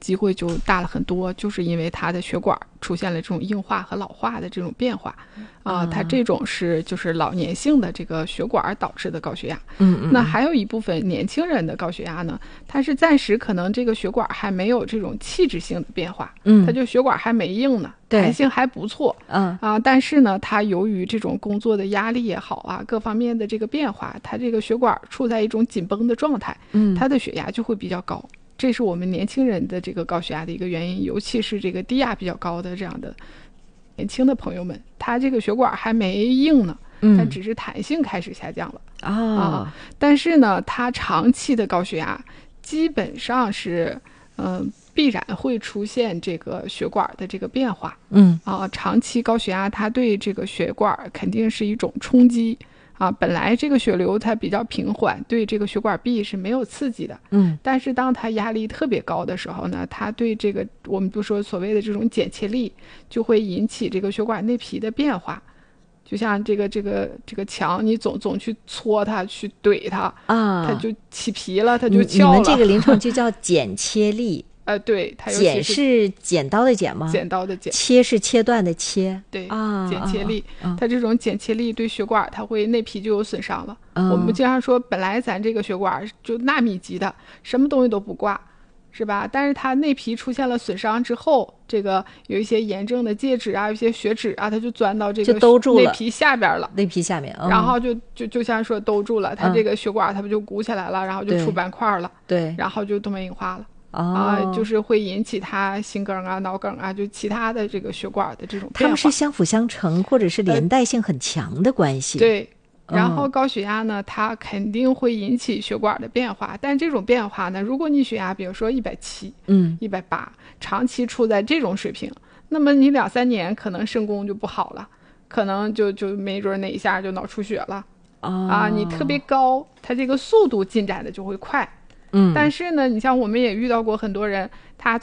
机会就大了很多，就是因为他的血管出现了这种硬化和老化的这种变化它这种就是老年性的这个血管导致的高血压。那还有一部分年轻人的高血压呢，它是暂时可能这个血管还没有这种器质性的变化，它就血管还没硬呢，弹性还不错，但是呢，它由于这种工作的压力也好啊，各方面的这个变化，它这个血管处在一种紧绷的状态，它的血压就会比较高。这是我们年轻人的这个高血压的一个原因，尤其是这个低压比较高的这样的年轻的朋友们，他这个血管还没硬呢，但只是弹性开始下降了但是呢，他长期的高血压基本上是必然会出现这个血管的这个变化长期高血压它对这个血管肯定是一种冲击本来这个血流它比较平缓，对这个血管壁是没有刺激的但是当它压力特别高的时候呢，它对这个我们就说所谓的这种剪切力就会引起这个血管内皮的变化，就像这个墙，你总去搓它，去怼它它就起皮了，它就翘了。 你们这个临床就叫剪切力对，它剪是剪刀的剪吗？ 剪刀的剪。 切是切断的切。 对剪切力它这种剪切力对血管它会内皮就有损伤了我们经常说本来咱这个血管就纳米级的，什么东西都不挂是吧？但是它内皮出现了损伤之后，这个有一些炎症的介质有一些血脂它就钻到这个内皮下边了， 内皮下面然后就像说兜住了它这个血管它不就鼓起来了然后就出斑块了对， 然后就动脉硬化了就是会引起它心梗脑梗就其他的这个血管的这种变化。 它们是相辅相成或者是连带性很强的关系对。然后高血压呢它肯定会引起血管的变化，但这种变化呢，如果你血压比如说170 180长期处在这种水平，那么你2-3年可能肾功就不好了，可能就没准哪一下就脑出血了你特别高它这个速度进展的就会快但是呢你像我们也遇到过很多人，他